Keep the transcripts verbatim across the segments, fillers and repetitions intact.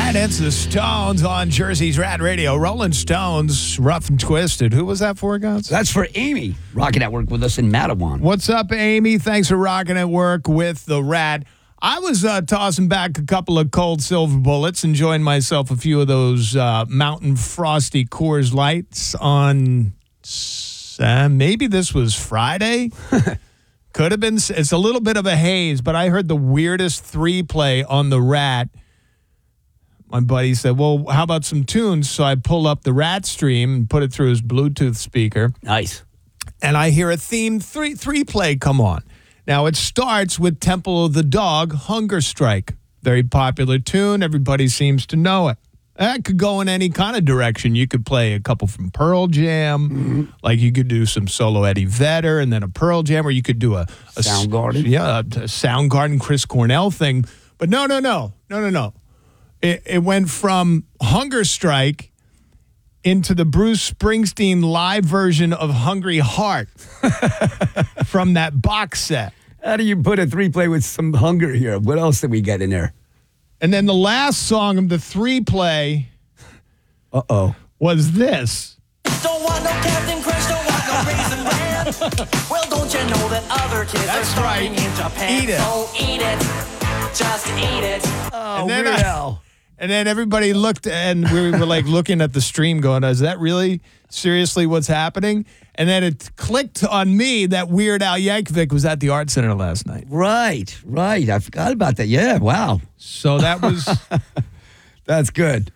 right, it's the Stones on Jersey's Rad Radio. Rolling Stones, Rough and Twisted. Who was that for, guys? That's for Amy, rocking at work with us in Matawan. What's up, Amy? Thanks for rocking at work with the Rad. I was uh, tossing back a couple of cold silver bullets, enjoying myself a few of those uh, Mountain Frosty Coors Lights on uh, maybe this was Friday. Could have been. It's a little bit of a haze, but I heard the weirdest three play on the Rat. My buddy said, well, how about some tunes? So I pull up the Rat stream and put it through his Bluetooth speaker. Nice. And I hear a theme three three play come on. Now, it starts with Temple of the Dog, Hunger Strike. Very popular tune. Everybody seems to know it. That could go in any kind of direction. You could play a couple from Pearl Jam. Mm-hmm. Like you could do some solo Eddie Vedder and then a Pearl Jam, or you could do a, a Soundgarden. Yeah, a, a Soundgarden, Chris Cornell thing. But no, no, no, no, no, no. It, it went from Hunger Strike into the Bruce Springsteen live version of Hungry Heart from that box set. How do you put a three-play with some hunger here? What else did we get in there? And then the last song of the three-play Uh-oh. was this. Don't want no Captain Crunch, don't want no Raisin Bran. Well, don't you know that other kids That's are starting right. in Japan? Eat it. So eat it. Just eat it. Oh, And then Weird I- Al. And then everybody looked, and we were like looking at the stream going, is that really seriously what's happening? And then it clicked on me that Weird Al Yankovic was at the Art Center last night. Right, right. I forgot about that. Yeah, wow. So that was... That's good.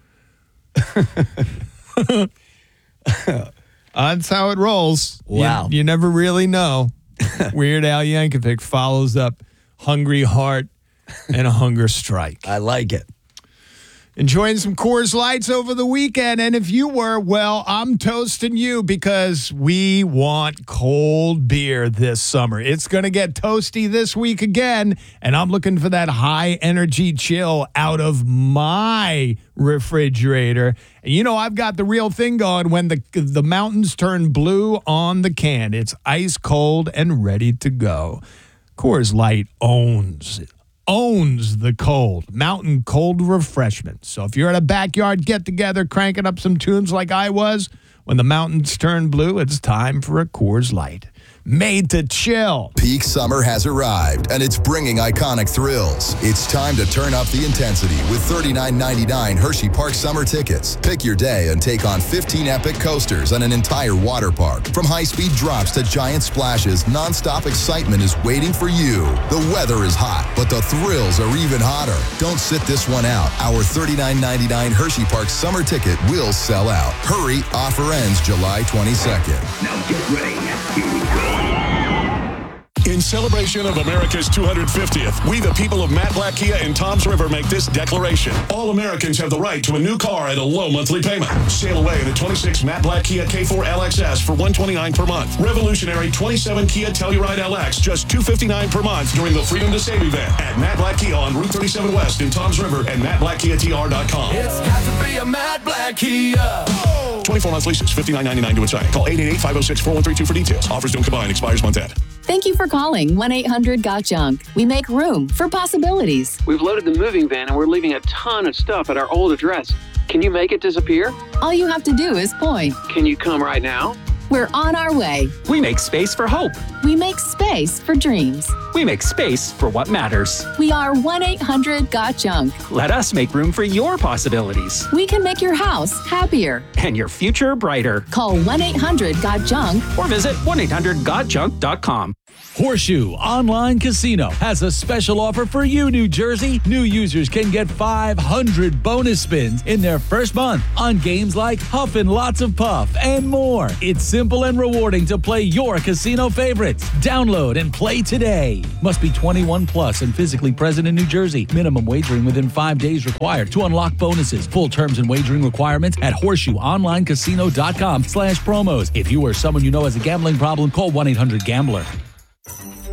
That's how it rolls. You- Wow. You, never really know. Weird Al Yankovic follows up Hungry Heart and a Hunger Strike. I like it. Enjoying some Coors Lights over the weekend. And if you were, well, I'm toasting you because we want cold beer this summer. It's going to get toasty this week again. And I'm looking for that high energy chill out of my refrigerator. And you know, I've got the real thing going when the, the mountains turn blue on the can. It's ice cold and ready to go. Coors Light owns it. owns the cold, mountain cold refreshment. So if you're at a backyard get-together cranking up some tunes like I was, when the mountains turn blue, it's time for a Coors Light. Made to chill. Peak summer has arrived, and it's bringing iconic thrills. It's time to turn up the intensity with thirty-nine ninety-nine Hershey Park summer tickets. Pick your day and take on fifteen epic coasters and an entire water park. From high-speed drops to giant splashes, nonstop excitement is waiting for you. The weather is hot, but the thrills are even hotter. Don't sit this one out. Our thirty-nine ninety-nine Hershey Park summer ticket will sell out. Hurry, offer ends July twenty-second. Now get ready. Here we go. In celebration of America's two hundred fiftieth, we the people of Matt Black Kia in Toms River make this declaration. All Americans have the right to a new car at a low monthly payment. Sail away the twenty-six Matt Black Kia K four L X S for one hundred twenty-nine dollars per month. Revolutionary twenty-seven Kia Telluride L X just two hundred fifty-nine dollars per month during the Freedom to Save event at Matt Black Kia on Route thirty-seven West in Toms River and matt black kia t r dot com. It's got to be a Matt Black Kia. twenty-four month leases, fifty-nine ninety-nine to inside. Call eight eight eight, five oh six, four one three two for details. Offers don't combine. Expires month end. Thank you for calling one eight hundred got junk. We make room for possibilities. We've loaded the moving van and we're leaving a ton of stuff at our old address. Can you make it disappear? All you have to do is point. Can you come right now? We're on our way. We make space for hope. We make space for dreams. We make space for what matters. We are one eight hundred got junk. Let us make room for your possibilities We can make your house happier. and your future brighter. Call one eight hundred got junk. Or visit one eight hundred got junk dot com. Horseshoe Online Casino has a special offer for you, New Jersey. New users can get five hundred bonus spins in their first month on games like Huffin' Lots of Puff and more. It's simple and rewarding to play your casino favorites. Download and play today. Must be twenty-one plus and physically present in New Jersey. Minimum wagering within five days required to unlock bonuses. Full terms and wagering requirements at horseshoe online casino dot com slash promos. If you or someone you know has a gambling problem, call one eight hundred gambler.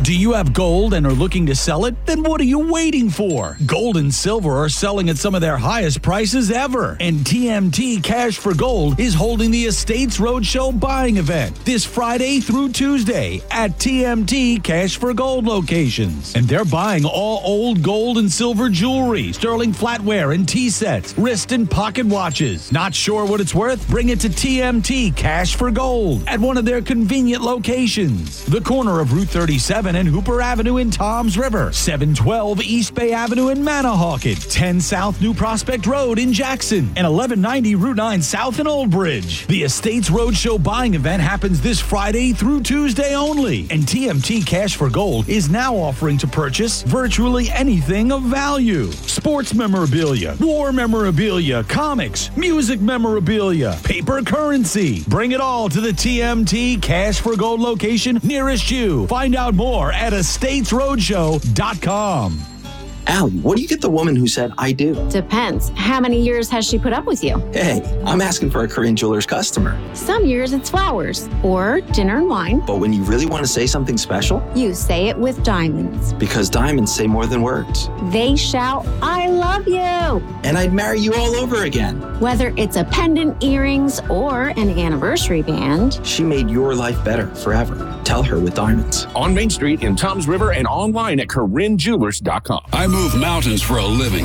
Do you have gold and are looking to sell it? Then what are you waiting for? Gold and silver are selling at some of their highest prices ever. And T M T Cash for Gold is holding the Estates Roadshow buying event this Friday through Tuesday at T M T Cash for Gold locations. And they're buying all old gold and silver jewelry, sterling flatware and tea sets, wrist and pocket watches. Not sure what it's worth? Bring it to T M T Cash for Gold at one of their convenient locations. The corner of Route thirty-seven and Hooper Avenue in Toms River, seven twelve East Bay Avenue in Manahawkin, ten South New Prospect Road in Jackson, and eleven ninety Route nine South in Old Bridge. The Estates Roadshow buying event happens this Friday through Tuesday only, and T M T Cash for Gold is now offering to purchase virtually anything of value. Sports memorabilia, war memorabilia, comics, music memorabilia, paper currency. Bring it all to the T M T Cash for Gold location nearest you. Find out more at estates roadshow dot com. Allie, what do you get the woman who said, I do? Depends. How many years has she put up with you? Hey, I'm asking for a Korean Jewelers customer. Some years it's flowers or dinner and wine. But when you really want to say something special, you say it with diamonds. Because diamonds say more than words. They shout, I love you. And I'd marry you all over again. Whether it's a pendant, earrings, or an anniversary band, she made your life better forever. Tell her with diamonds. On Main Street in Toms River and online at Korean Jewelers dot com. I move mountains for a living.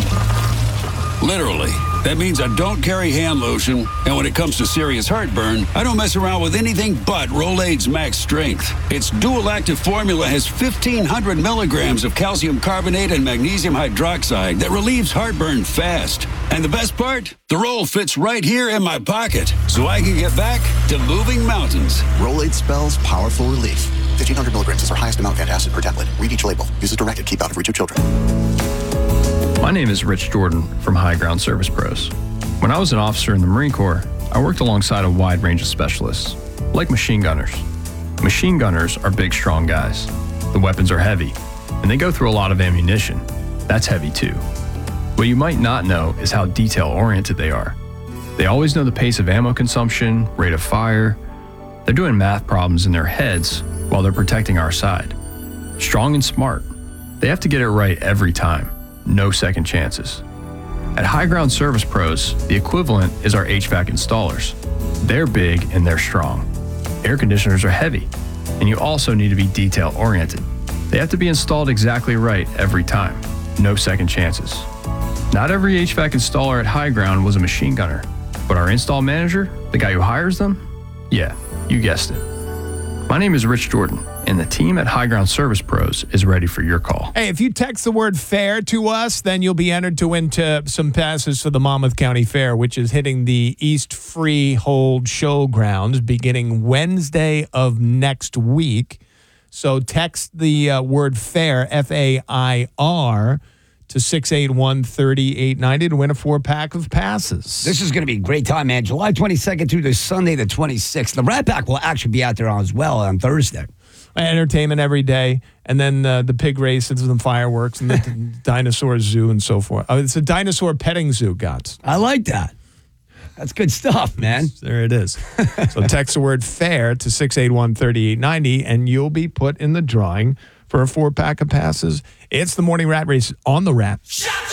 Literally. That means I don't carry hand lotion, and when it comes to serious heartburn, I don't mess around with anything but Rolaids Max Strength. Its dual-active formula has fifteen hundred milligrams of calcium carbonate and magnesium hydroxide that relieves heartburn fast. And the best part? The roll fits right here in my pocket, so I can get back to moving mountains. Rolaids spells powerful relief. fifteen hundred milligrams is our highest amount of antacid per tablet. Read each label. Use as directed. Keep out of reach of children. My name is Rich Jordan from High Ground Service Pros. When I was an officer in the Marine Corps, I worked alongside a wide range of specialists, like machine gunners. Machine gunners are big, strong guys. The weapons are heavy, and they go through a lot of ammunition. That's heavy too. What you might not know is how detail-oriented they are. They always know the pace of ammo consumption, rate of fire. They're doing math problems in their heads while they're protecting our side. Strong and smart. They have to get it right every time. No second chances. At High Ground Service Pros, the equivalent is our H V A C installers. They're big and they're strong. Air conditioners are heavy, and you also need to be detail-oriented. They have to be installed exactly right every time. No second chances. Not every H V A C installer at High Ground was a machine gunner, but our install manager, the guy who hires them, yeah, you guessed it. My name is Rich Jordan, and the team at High Ground Service Pros is ready for your call. Hey, if you text the word fair to us, then you'll be entered to win to some passes for the Monmouth County Fair, which is hitting the East Freehold Showgrounds beginning Wednesday of next week. So text the uh, word fair, F A I R, to six eight one, three eight nine zero to win a four-pack of passes. This is going to be a great time, man. July twenty-second through to Sunday the twenty-sixth. The Rat Pack will actually be out there as well on Thursday. Entertainment every day, and then uh, the pig races and the fireworks and the dinosaur zoo and so forth. Oh, it's a dinosaur petting zoo, Gots. I like that. That's good stuff, man. There it is. So text the word fair to six eight one, three eight nine zero, and you'll be put in the drawing for a four-pack of passes. It's the Morning Rat Race on the Rat.